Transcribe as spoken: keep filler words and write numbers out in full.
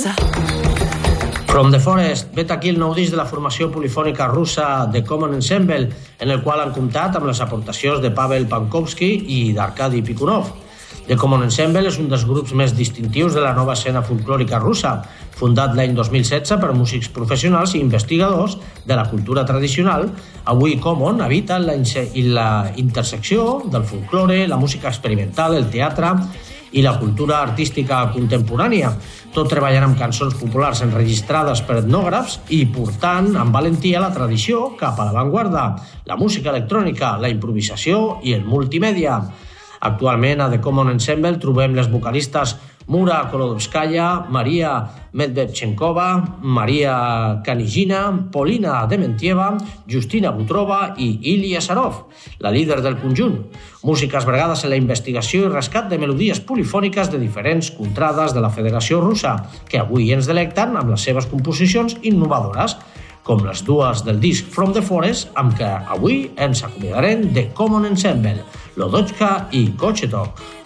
rusa. From the Forest, vet aquí el nou disc de la formació polifònica russa The Common Ensemble, en el qual han comptat amb les aportacions de Pavel Pankovsky i d'Arkady Pikunov. The Common Ensemble és un dels grups més distintius de la nova escena folclòrica russa, fundat l'any dos mil setze per músics professionals i investigadors de la cultura tradicional. Avui Common habita en la, in la intersecció del folklore, la música experimental, el teatre i la cultura artística contemporània, tot treballant amb cançons populars enregistrades per etnògrafs i portant amb valentia la tradició cap a l'avantguarda, la música electrònica, la improvisació i el multimèdia. Actualment a The Common Ensemble trobem les vocalistes Mura Kolodovskaya, Maria Medvedchenkova, Maria Kanigina, Polina Dementieva, Justina Butrova i Ilya Sarov, la líder del conjunt. Músiques bregades en la investigació i rescat de melodies polifòniques de diferents contrades de la Federació Russa, que avui ens delecten amb les seves composicions innovadores, com les dues del disc From the Forest, amb què avui ens acomiadarem de Common Ensemble, Lodochka i Kochetok.